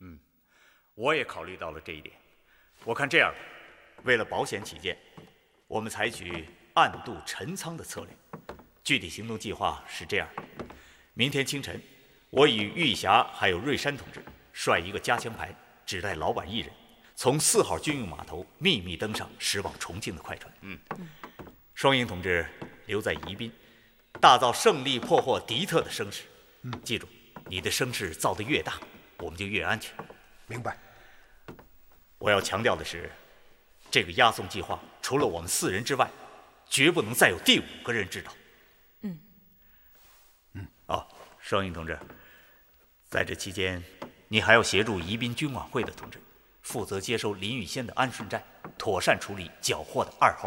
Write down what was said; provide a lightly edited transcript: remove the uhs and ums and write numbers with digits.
我也考虑到了这一点。我看这样吧，为了保险起见，我们采取暗度陈仓的策略。具体行动计划是这样：明天清晨，我与玉霞还有瑞山同志率一个加强排，只带老板1人，从4号军用码头秘密登上驶往重庆的快船。双英同志留在宜宾，大造胜利破获敌特的声势。记住，你的声势造得越大，我们就越安全。 明白。 我要强调的是，这个押送计划除了我们4人之外，绝不能再有第5个人知道。双英同志，在这期间，你还要协助宜宾军管会的同志，负责接收林玉仙的安顺债，妥善处理缴获的2号